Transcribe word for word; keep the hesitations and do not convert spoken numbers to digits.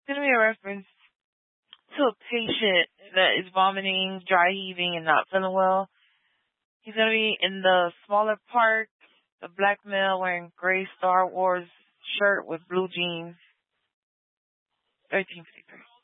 It's gonna be a reference to a patient that is vomiting, dry heaving, and not feeling well. He's gonna be in the smaller park, a black male wearing gray Star Wars shirt with blue jeans. thirteen fifty-three.